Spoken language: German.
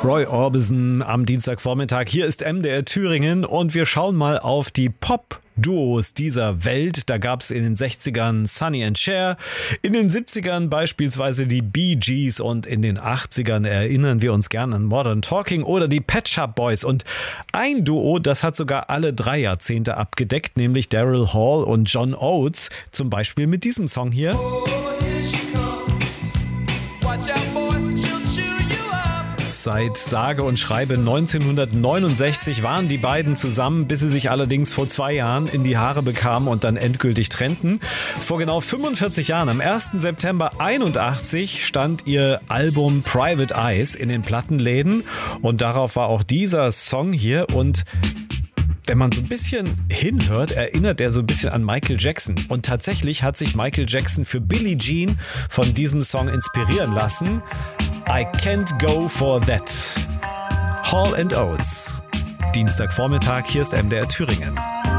Roy Orbison am Dienstagvormittag. Hier ist MDR Thüringen und wir schauen mal auf die Pop-Duos dieser Welt. Da gab es in den 60ern Sonny and Cher, in den 70ern beispielsweise die Bee Gees und in den 80ern erinnern wir uns gern an Modern Talking oder die Pet Shop Boys. Und ein Duo, das hat sogar alle 3 Jahrzehnte abgedeckt, nämlich Daryl Hall und John Oates, zum Beispiel mit diesem Song hier. Seit sage und schreibe 1969 waren die beiden zusammen, bis sie sich allerdings vor 2 Jahren in die Haare bekamen und dann endgültig trennten. Vor genau 45 Jahren, am 1. September 81, stand ihr Album Private Eyes in den Plattenläden und darauf war auch dieser Song hier. Und wenn man so ein bisschen hinhört, erinnert er so ein bisschen an Michael Jackson. Und tatsächlich hat sich Michael Jackson für Billie Jean von diesem Song inspirieren lassen. I Can't Go For That. Hall & Oates. Dienstagvormittag, hier ist MDR Thüringen.